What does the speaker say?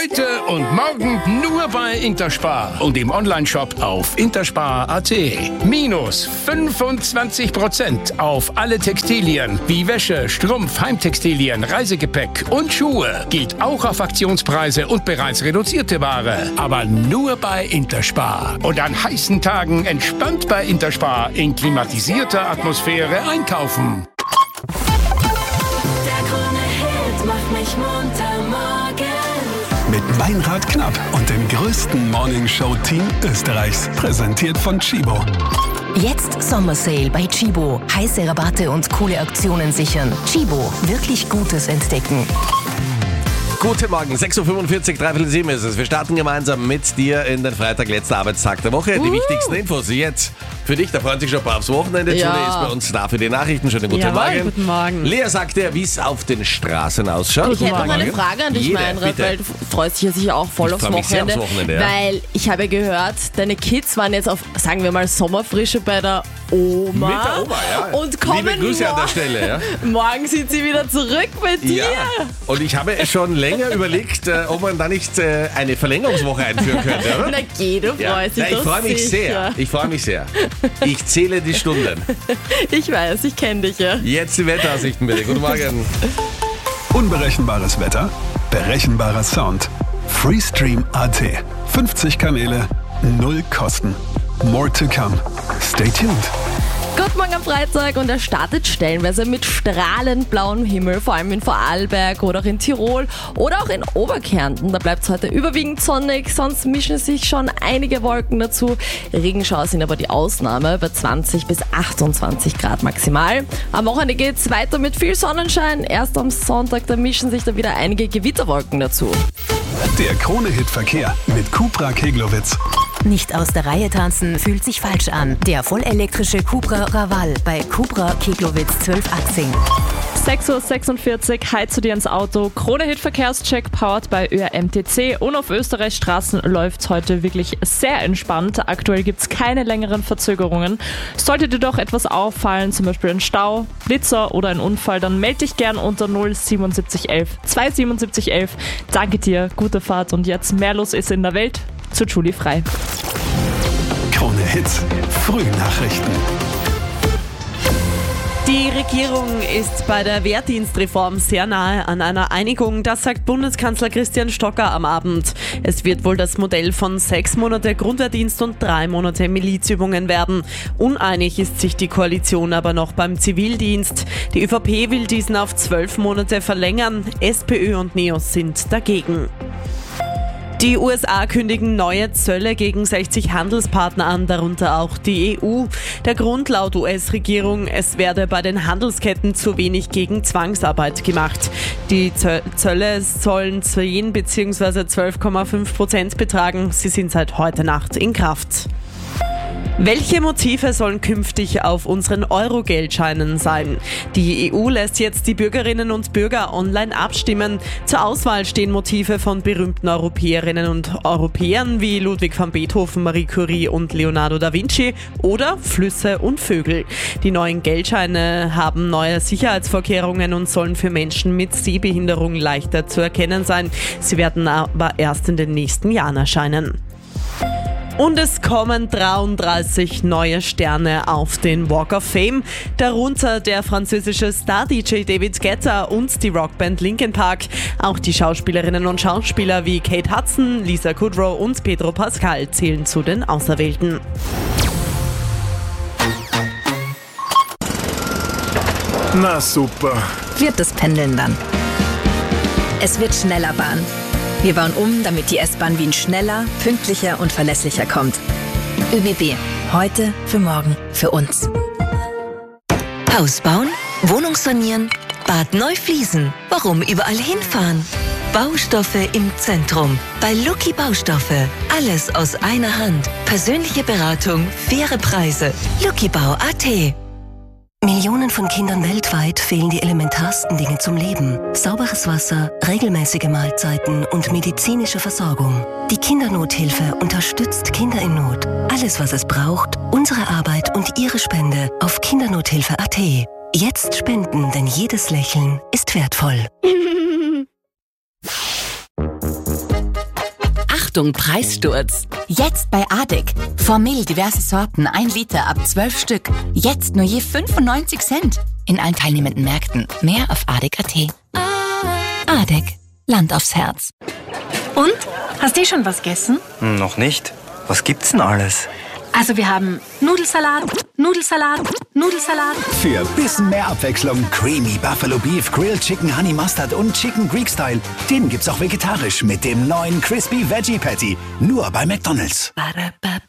Heute und morgen nur bei Interspar und im Onlineshop auf interspar.at. Minus 25% auf alle Textilien wie Wäsche, Strumpf, Heimtextilien, Reisegepäck und Schuhe. Gilt auch auf Aktionspreise und bereits reduzierte Ware. Aber nur bei Interspar. Und an heißen Tagen entspannt bei Interspar in klimatisierter Atmosphäre einkaufen. Der Krone-Hit macht mich munter morgen. Mit Meinrad Knapp und dem größten Morningshow-Team Österreichs. Präsentiert von Chibo. Jetzt Sommersale bei Chibo. Heiße Rabatte und coole Aktionen sichern. Chibo, wirklich Gutes entdecken. Guten Morgen, 6.45 Uhr, 6:45 ist es. Wir starten gemeinsam mit dir in den Freitag, letzter Arbeitstag der Woche. Die wichtigsten Infos jetzt für dich. Da freuen sich schon ein paar aufs Wochenende. Ja. Julia ist bei uns da für die Nachrichten. Schönen guten Morgen. Guten Morgen. Lea sagt dir, wie es auf den Straßen ausschaut. Ich hätte noch eine Frage an dich, Meinrad, weil du freust dich ja sicher auch voll Ich aufs freu mich sehr Wochenende. aufs Wochenende, ja. Weil ich habe gehört, deine Kids waren jetzt auf, sagen wir mal, Sommerfrische bei der Oma. Mit der Oma, ja. Und kommen Liebe Grüße an der morgen- Stelle. Ja. Morgen sind sie wieder zurück bei dir. Ja. Und ich habe schon länger überlegt, ob man da nicht eine Verlängerungswoche einführen könnte, oder? Na geh, du Ja. freust dich Na, ich doch freue mich sicher. sehr. Ich freue mich sehr. Ich zähle die Stunden. Ich weiß, ich kenne dich ja. Jetzt die Wetteraussichten bitte. Guten Morgen. Unberechenbares Wetter, berechenbarer Sound. Freestream.at. 50 Kanäle, 0 Kosten. More to come. Stay tuned. Guten Morgen am Freitag und er startet stellenweise mit strahlend blauem Himmel, vor allem in Vorarlberg oder auch in Tirol oder auch in Oberkärnten. Da bleibt es heute überwiegend sonnig, sonst mischen sich schon einige Wolken dazu. Regenschauer sind aber die Ausnahme bei 20 bis 28 Grad maximal. Am Wochenende geht es weiter mit viel Sonnenschein. Erst am Sonntag, da mischen sich da wieder einige Gewitterwolken dazu. Der Krone-Hit-Verkehr mit Cupra Keglowitz. Nicht aus der Reihe tanzen fühlt sich falsch an. Der vollelektrische Cupra Raval bei Cupra Keglowitz 1218. 6.46 Uhr, heizt du dir ins Auto. Krone-Hit-Verkehrscheck powered bei ÖRMTC und auf Österreichs Straßen läuft heute wirklich sehr entspannt. Aktuell gibt es keine längeren Verzögerungen. Sollte dir doch etwas auffallen, zum Beispiel ein Stau, Blitzer oder ein Unfall, dann melde dich gern unter 07711 27711. Danke dir, gute Fahrt und jetzt mehr los ist in der Welt zu Julie Frei. Krone Hits. Frühnachrichten. Die Regierung ist bei der Wehrdienstreform sehr nahe an einer Einigung, das sagt Bundeskanzler Christian Stocker am Abend. Es wird wohl das Modell von 6 Monate Grundwehrdienst und 3 Monate Milizübungen werden. Uneinig ist sich die Koalition aber noch beim Zivildienst. Die ÖVP will diesen auf 12 Monate verlängern. SPÖ und NEOS sind dagegen. Die USA kündigen neue Zölle gegen 60 Handelspartner an, darunter auch die EU. Der Grund laut US-Regierung, es werde bei den Handelsketten zu wenig gegen Zwangsarbeit gemacht. Die Zölle sollen 10 bzw. 12,5% betragen. Sie sind seit heute Nacht in Kraft. Welche Motive sollen künftig auf unseren Euro-Geldscheinen sein? Die EU lässt jetzt die Bürgerinnen und Bürger online abstimmen. Zur Auswahl stehen Motive von berühmten Europäerinnen und Europäern wie Ludwig van Beethoven, Marie Curie und Leonardo da Vinci oder Flüsse und Vögel. Die neuen Geldscheine haben neue Sicherheitsvorkehrungen und sollen für Menschen mit Sehbehinderung leichter zu erkennen sein. Sie werden aber erst in den nächsten Jahren erscheinen. Und es kommen 33 neue Sterne auf den Walk of Fame, darunter der französische Star-DJ David Guetta und die Rockband Linkin Park. Auch die Schauspielerinnen und Schauspieler wie Kate Hudson, Lisa Kudrow und Pedro Pascal zählen zu den Auserwählten. Na super. Wird das Pendeln dann. Es wird schneller Bahn. Wir bauen um, damit die S-Bahn Wien schneller, pünktlicher und verlässlicher kommt. ÖBB. Heute, für morgen, für uns. Haus bauen, Wohnung sanieren, Bad neu fließen. Warum überall hinfahren? Baustoffe im Zentrum. Bei Lucky Baustoffe. Alles aus einer Hand. Persönliche Beratung, faire Preise. Luckybau.at. Millionen von Kindern weltweit fehlen die elementarsten Dinge zum Leben. Sauberes Wasser, regelmäßige Mahlzeiten und medizinische Versorgung. Die Kindernothilfe unterstützt Kinder in Not. Alles, was es braucht, unsere Arbeit und Ihre Spende auf kindernothilfe.at. Jetzt spenden, denn jedes Lächeln ist wertvoll. Achtung, Preissturz. Jetzt bei ADEC. Formel diverse Sorten, 1 Liter ab 12 Stück. Jetzt nur je 95 Cent. In allen teilnehmenden Märkten. Mehr auf ADEC.at. ADEC. Land aufs Herz. Und? Hast du schon was gegessen? Noch nicht. Was gibt's denn alles? Also wir haben Nudelsalat, Nudelsalat, Nudelsalat. Für bisschen mehr Abwechslung Creamy Buffalo Beef, Grilled Chicken Honey Mustard und Chicken Greek Style. Den gibt's auch vegetarisch mit dem neuen Crispy Veggie Patty. Nur bei McDonald's.